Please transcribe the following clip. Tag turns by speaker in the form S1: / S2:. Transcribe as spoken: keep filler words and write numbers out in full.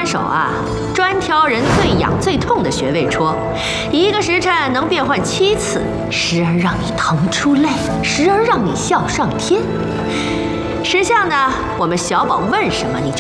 S1: 官手啊，专挑人最痒最痛的穴位戳，一个时辰能变换七次，时而让你疼出泪，时而让你笑上天。识相的，我们小宝问什么你就